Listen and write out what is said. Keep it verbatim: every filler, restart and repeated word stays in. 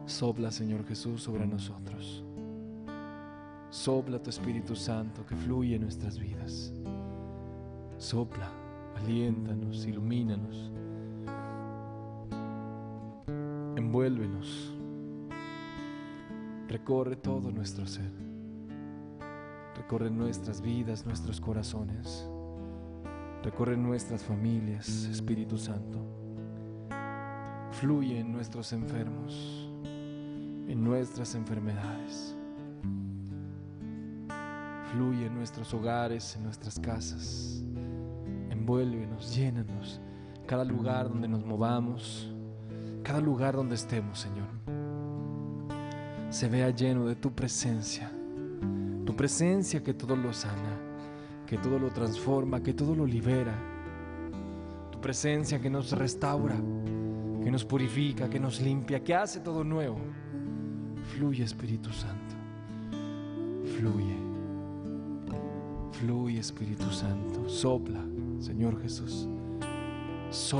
Sopla, Señor Jesús, sobre nosotros. Sopla tu Espíritu Santo que fluye en nuestras vidas. Sopla, aliéntanos, ilumínanos. Envuélvenos. Recorre todo nuestro ser. Recorre nuestras vidas, nuestros corazones. Recorre nuestras familias, Espíritu Santo. Fluye en nuestros enfermos, en nuestras enfermedades. Fluye en nuestros hogares, en nuestras casas. Envuélvenos, llénanos. Cada lugar donde nos movamos, cada lugar donde estemos, Señor, se vea lleno de tu presencia. Tu presencia que todo lo sana, que todo lo transforma, que todo lo libera. Tu presencia que nos restaura, que nos purifica, que nos limpia, que hace todo nuevo. Fluye, Espíritu Santo. Fluye. Fluye, Espíritu Santo. Sopla, Señor Jesús. Sopla.